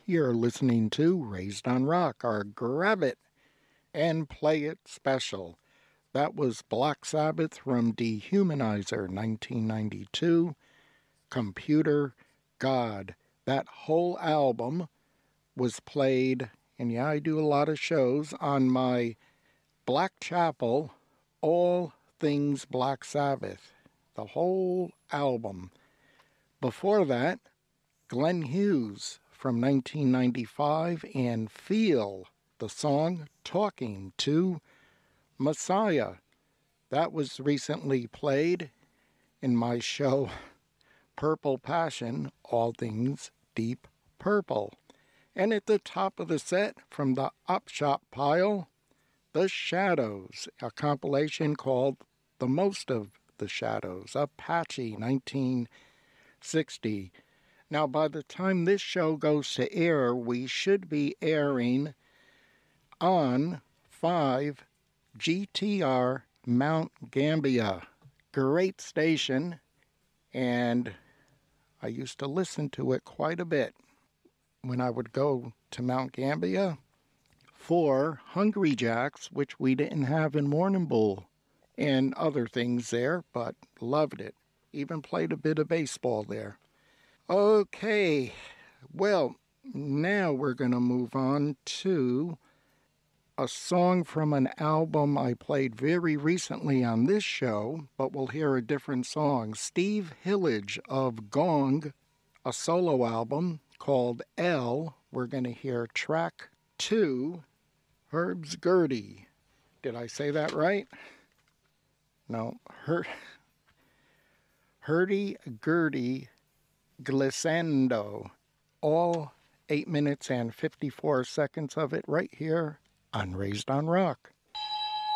You're listening to Raised on Rock, our Grab It and Play It special. That was Black Sabbath from Dehumanizer 1992, Computer God. That whole album was played, and yeah, I do a lot of shows on my Black Chapel, All Things Black Sabbath. The whole album. Before that, Glenn Hughes from 1995 and Feel, the song Talking to Messiah. That was recently played in my show Purple Passion, All Things Deep Purple. And at the top of the set from the Upshot pile, The Shadows, a compilation called The Most of the Shadows, Apache 1960. Now, by the time this show goes to air, we should be airing on 5 GTR Mount Gambier. Great station, and I used to listen to it quite a bit when I would go to Mount Gambier for Hungry Jacks, which we didn't have in Warrnambool, and other things there, but loved it. Even played a bit of baseball there. Okay, well, now we're going to move on to a song from an album I played very recently on this show, but we'll hear a different song. Steve Hillage of Gong, a solo album called L. We're going to hear track 2, Herb's Gurdy. Did I say that right? No, Hurdy-gurdy glissando. All 8 minutes and 54 seconds of it right here on Raised on Rock.